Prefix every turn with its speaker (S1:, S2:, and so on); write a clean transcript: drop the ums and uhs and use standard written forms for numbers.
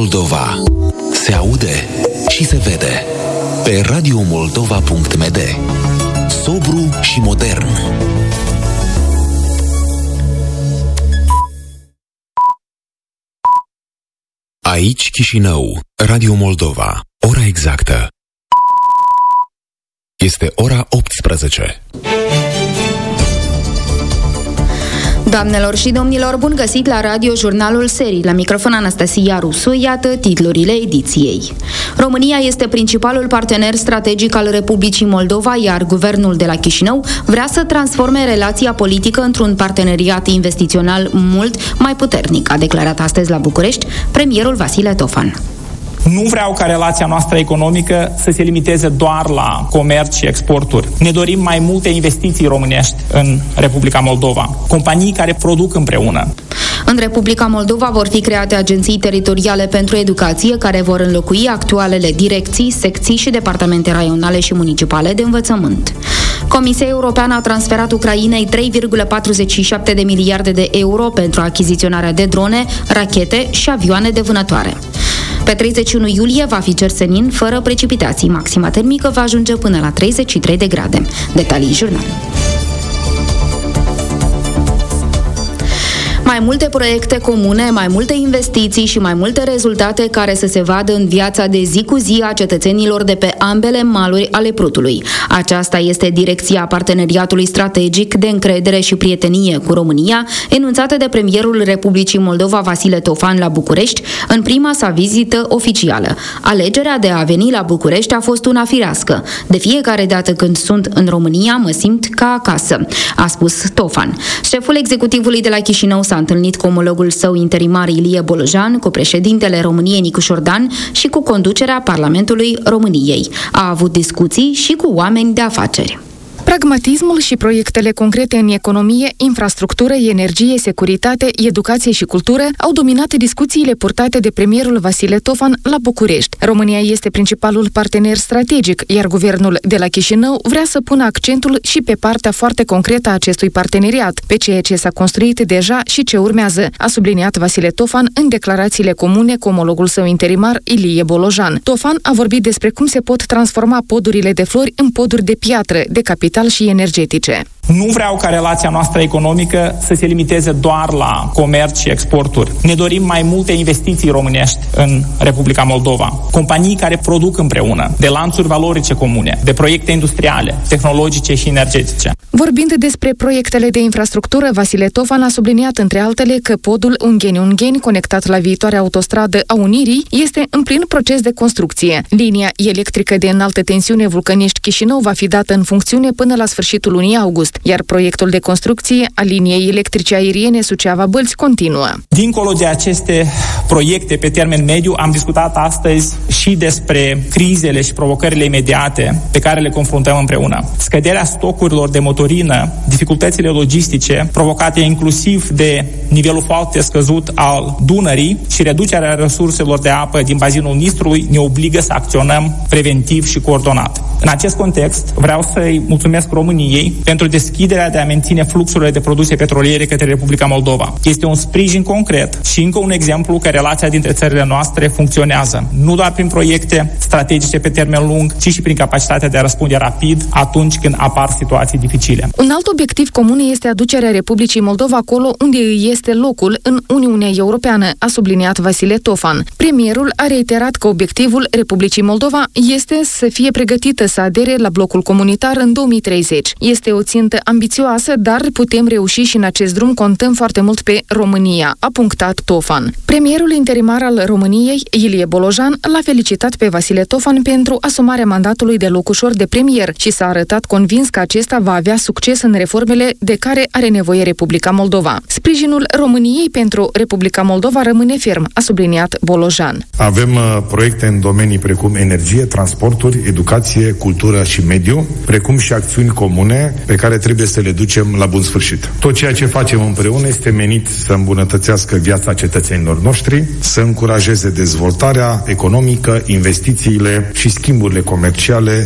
S1: Moldova. Se aude și se vede. Pe radiomoldova.md. Sobru și modern. Aici Chișinău, Radio Moldova. Ora exactă este ora 18.
S2: Doamnelor și domnilor, bun găsit la Radio Jurnalul Serii. La microfon Anastasia Rusu, iată titlurile ediției. România este principalul partener strategic al Republicii Moldova, iar guvernul de la Chișinău vrea să transforme relația politică într-un parteneriat investițional mult mai puternic, a declarat astăzi la București premierul Vasile Tofan.
S3: Nu vreau ca relația noastră economică să se limiteze doar la comerț și exporturi. Ne dorim mai multe investiții românești în Republica Moldova, companii care produc împreună.
S2: În Republica Moldova vor fi create agenții teritoriale pentru educație care vor înlocui actualele direcții, secții și departamente raionale și municipale de învățământ. Comisia Europeană a transferat Ucrainei 3,47 de miliarde de euro pentru achiziționarea de drone, rachete și avioane de vânătoare. Pe 31 iulie va fi cer senin, fără precipitații. Maxima termică va ajunge până la 33 de grade. Detalii în jurnal. Mai multe proiecte comune, mai multe investiții și mai multe rezultate care să se vadă în viața de zi cu zi a cetățenilor de pe ambele maluri ale Prutului. Aceasta este direcția parteneriatului strategic de încredere și prietenie cu România, enunțată de premierul Republicii Moldova Vasile Tofan la București în prima sa vizită oficială. Alegerea de a veni la București a fost una firească. De fiecare dată când sunt în România, mă simt ca acasă, a spus Tofan. Șeful executivului de la Chișinău s-a întâlnit cu omologul său interimar Ilie Bolojan, cu președintele României Nicu Șordan și cu conducerea Parlamentului României. A avut discuții și cu oameni de afaceri.
S4: Pragmatismul și proiectele concrete în economie, infrastructură, energie, securitate, educație și cultură au dominat discuțiile purtate de premierul Vasile Tofan la București. România este principalul partener strategic, iar guvernul de la Chișinău vrea să pună accentul și pe partea foarte concretă a acestui parteneriat, pe ceea ce s-a construit deja și ce urmează, a subliniat Vasile Tofan în declarațiile comune cu omologul său interimar Ilie Bolojan. Tofan a vorbit despre cum se pot transforma podurile de flori în poduri de piatră, de capital și energetice.
S3: Nu vreau ca relația noastră economică să se limiteze doar la comerț și exporturi. Ne dorim mai multe investiții românești în Republica Moldova, companii care produc împreună, de lanțuri valorice comune, de proiecte industriale, tehnologice și energetice.
S4: Vorbind despre proiectele de infrastructură, Vasile Tofan a subliniat între altele că podul Ungheni-Ungheni, conectat la viitoarea autostradă a Unirii, este în plin proces de construcție. Linia electrică de înaltă tensiune Vulcănești-Chișinău va fi dată în funcțiune până la sfârșitul lunii august, iar proiectul de construcție a liniei electrice aeriene Suceava-Bălți continuă.
S3: Dincolo de aceste proiecte pe termen mediu, am discutat astăzi și despre crizele și provocările imediate pe care le confruntăm împreună. Scăderea stocurilor de motorină, dificultățile logistice provocate inclusiv de nivelul foarte scăzut al Dunării și reducerea resurselor de apă din bazinul Nistrului ne obligă să acționăm preventiv și coordonat. În acest context, vreau să-i mulțumesc României pentru deschiderea de a menține fluxurile de produse petroliere către Republica Moldova. Este un sprijin concret și încă un exemplu că relația dintre țările noastre funcționează, nu doar prin proiecte strategice pe termen lung, ci și prin capacitatea de a răspunde rapid atunci când apar situații dificile.
S4: Un alt obiectiv comun este aducerea Republicii Moldova acolo unde îi este locul în Uniunea Europeană, a subliniat Vasile Tofan. Premierul a reiterat că obiectivul Republicii Moldova este să fie pregătită să adere la blocul comunitar în 2030. Este o țintă ambițioasă, dar putem reuși și în acest drum contăm foarte mult pe România, a punctat Tofan. Premierul interimar al României, Ilie Bolojan, l-a felicitat pe Vasile Tofan pentru asumarea mandatului de loc ușor de premier și s-a arătat convins că acesta va avea succes în reformele de care are nevoie Republica Moldova. Sprijinul României pentru Republica Moldova rămâne ferm, a subliniat Bolojan.
S5: Avem proiecte în domenii precum energie, transporturi, educație, cultură și mediu, precum și acțiuni comune pe care trebuie să le ducem la bun sfârșit. Tot ceea ce facem împreună este menit să îmbunătățească viața cetățenilor noștri, să încurajeze dezvoltarea economică, investițiile și schimburile comerciale